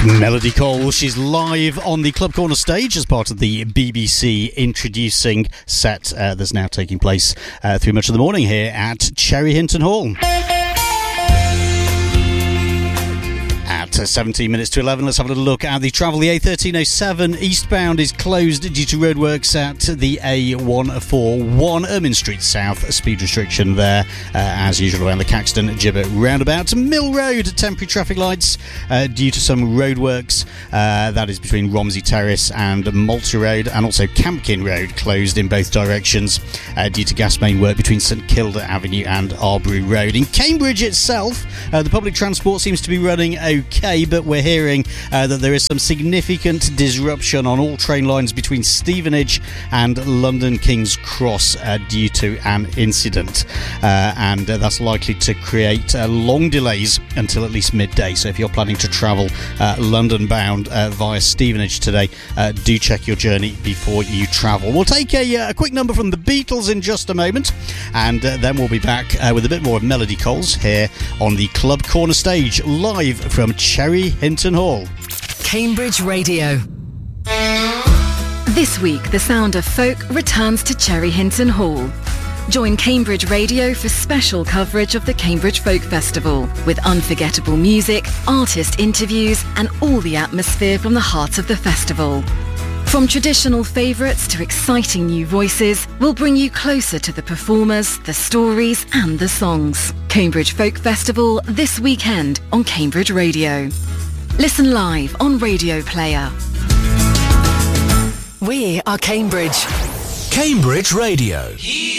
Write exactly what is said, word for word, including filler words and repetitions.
Melody Cole, she's live on the Club Corner stage as part of the B B C Introducing set uh, that's now taking place uh, through much of the morning here at Cherry Hinton Hall. At seventeen minutes to eleven, let's have a little look at the travel. The A thirteen oh seven eastbound is closed due to roadworks at the A one forty-one Ermine Street South. A speed restriction there, uh, as usual, around the Caxton Gibbet roundabout. Mill Road, temporary traffic lights uh, due to some roadworks. Uh, that is between Romsey Terrace and Malta Road, and also Campkin Road closed in both directions uh, due to gas main work between St Kilda Avenue and Arbury Road. In Cambridge itself, uh, the public transport seems to be running okay, but we're hearing uh, that there is some significant disruption on all train lines between Stevenage and London King's Cross uh, due to an incident, uh, and uh, that's likely to create uh, long delays until at least midday. So if you're planning to travel uh, London bound uh, via Stevenage today, uh, do check your journey before you travel. We'll take a, uh, a quick number from the Beatles in just a moment, and uh, then we'll be back uh, with a bit more of Melody Coles here on the Club Corner stage, live from Cherry Hinton Hall. Cambridge Radio. This week, the sound of folk returns to Cherry Hinton Hall. Join Cambridge Radio for special coverage of the Cambridge Folk Festival, with unforgettable music, artist interviews, and all the atmosphere from the heart of the festival. From traditional favourites to exciting new voices, we'll bring you closer to the performers, the stories and the songs. Cambridge Folk Festival this weekend on Cambridge Radio. Listen live on Radio Player. We are Cambridge. Cambridge Radio.